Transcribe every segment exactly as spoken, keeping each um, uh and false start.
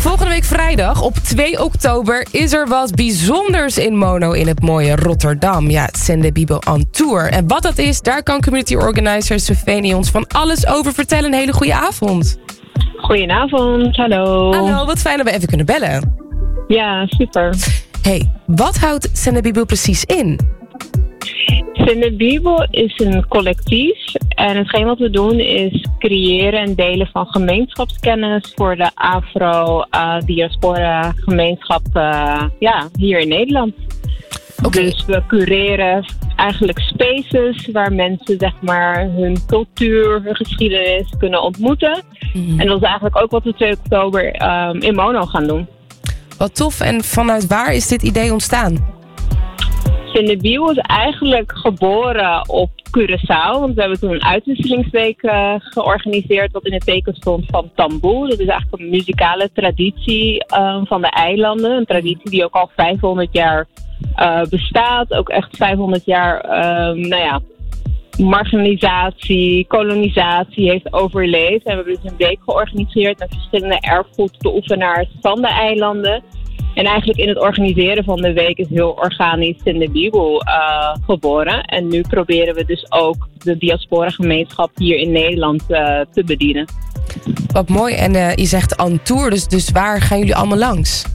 Volgende week vrijdag op twee oktober is er wat bijzonders in Mono in het mooie Rotterdam. Ja, Sende Bibo on Tour. En wat dat is, daar kan community organizer Sofenie ons van alles over vertellen. Een hele goede avond. Goedenavond, hallo. Hallo, wat fijn dat we even kunnen bellen. Ja, super. Hey, wat houdt Sende Bibo precies in? Sende Bibo is een collectief en hetgeen wat we doen is creëren en delen van gemeenschapskennis voor de Afro-diaspora gemeenschap uh, ja, hier in Nederland. Okay. Dus we cureren eigenlijk spaces waar mensen zeg maar hun cultuur, hun geschiedenis kunnen ontmoeten. Mm. En dat is eigenlijk ook wat we twee oktober um, in Mono gaan doen. Wat tof. En vanuit waar is dit idee ontstaan? Sende Bibo is eigenlijk geboren op Curaçao. Want we hebben toen een uitwisselingsweek uh, georganiseerd wat in het teken stond van tamboe. Dat is eigenlijk een muzikale traditie uh, van de eilanden. Een traditie die ook al vijfhonderd jaar uh, bestaat. Ook echt vijfhonderd jaar um, nou ja, marginalisatie, kolonisatie heeft overleefd. En we hebben dus een week georganiseerd met verschillende erfgoedbeoefenaars van de eilanden. En eigenlijk in het organiseren van de week is heel organisch Sende Bibo uh, geboren. En nu proberen we dus ook de diaspora gemeenschap hier in Nederland uh, te bedienen. Wat mooi. En uh, je zegt on tour, dus, dus waar gaan jullie allemaal langs?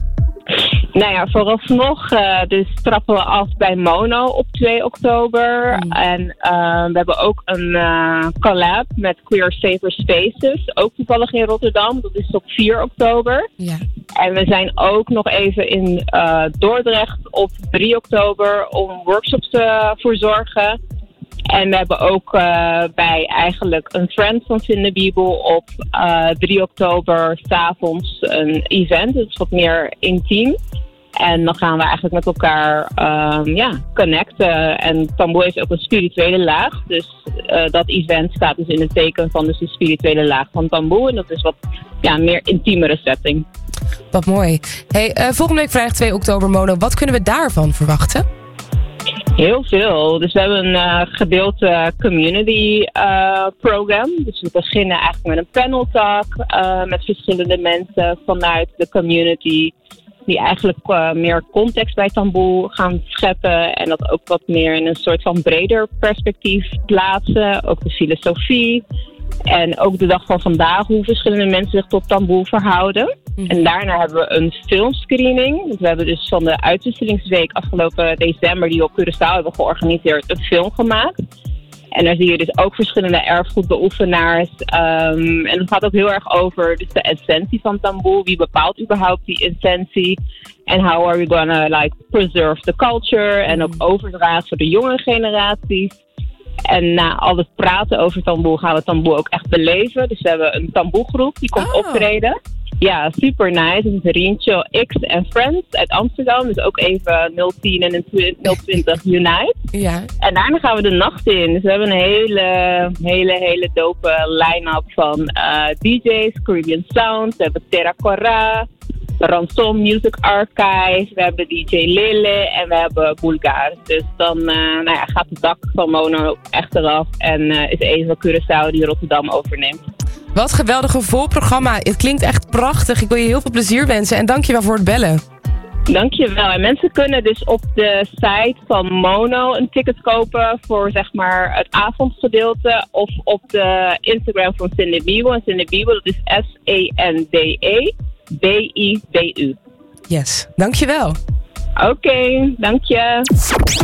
Nou ja, vooralsnog uh, dus trappen we af bij Mono op twee oktober. Mm. En uh, we hebben ook een uh, collab met Queer Safer Spaces. Ook toevallig in Rotterdam. Dat is op vier oktober. Ja. En we zijn ook nog even in uh, Dordrecht op drie oktober om workshops te verzorgen. En we hebben ook uh, bij eigenlijk een friend van Sende Bibo op uh, drie oktober 's avonds een event. Dat is wat meer intiem. En dan gaan we eigenlijk met elkaar um, ja, connecten. En tamboe heeft ook een spirituele laag. Dus uh, dat event staat dus in het teken van dus de spirituele laag van tamboe. En dat is wat ja, meer intiemere setting. Wat mooi. Hey, uh, volgende week vrijdag twee oktober Mono. Wat kunnen we daarvan verwachten? Heel veel. Dus we hebben een uh, gedeelte community uh, program. Dus we beginnen eigenlijk met een panel talk uh, met verschillende mensen vanuit de community. Die eigenlijk uh, meer context bij tamboe gaan scheppen. En dat ook wat meer in een soort van breder perspectief plaatsen. Ook de filosofie. En ook de dag van vandaag, hoe verschillende mensen zich tot tamboe verhouden. Mm-hmm. En daarna hebben we een filmscreening. We hebben dus van de uitwisselingsweek afgelopen december, die we op Curaçao hebben georganiseerd, een film gemaakt. En daar zie je dus ook verschillende erfgoedbeoefenaars. Um, en het gaat ook heel erg over dus de essentie van tamboe. Wie bepaalt überhaupt die essentie? En how are we gonna like preserve the culture? En ook overdragen voor de jonge generaties. En na al het praten over tamboe gaan we tamboe ook echt beleven. Dus we hebben een tamboegroep die komt oh. optreden. Ja, super nice. Dat is Rientje X en Friends uit Amsterdam. Dus ook even nul tien en nul twintig Unite. Ja. En daarna gaan we de nacht in. Dus we hebben een hele, hele, hele dope line-up van uh, D J's, Caribbean Sound. We hebben Terra Cora, Ransom Music Archive. We hebben D J Lille en we hebben Bulgar. Dus dan uh, nou ja, gaat het dak van Mono echt eraf. En uh, is even Curaçao die Rotterdam overneemt. Wat geweldig een vol programma. Het klinkt echt prachtig. Ik wil je heel veel plezier wensen. En dankjewel voor het bellen. Dankjewel. En mensen kunnen dus op de site van Mono een ticket kopen voor zeg maar het avondgedeelte. Of op de Instagram van Sende Bibo. En Sende Bibo, dat is S E N D E B I B U. Yes. Dankjewel. Oké, okay, dank je.